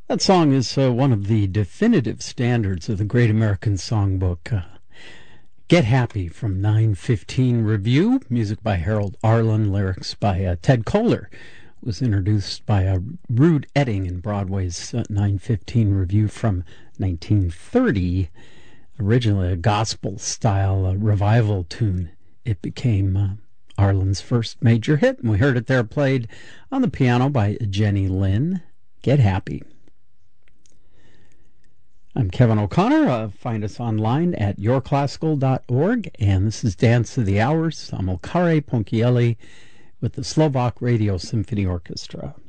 That song is one of the definitive standards of the Great American Songbook. Get Happy from 9:15 Review, music by Harold Arlen, lyrics by Ted Koehler. Was introduced by Rude Etting in Broadway's 9:15 Review from 1930. Originally a gospel-style revival tune, it became Arlen's first major hit, and we heard it there played on the piano by Jenny Lynn. Get Happy. I'm Kevin O'Connor. Find us online at yourclassical.org, and this is Dance of the Hours. I'm Amilcare Ponchielli with the Slovak Radio Symphony Orchestra.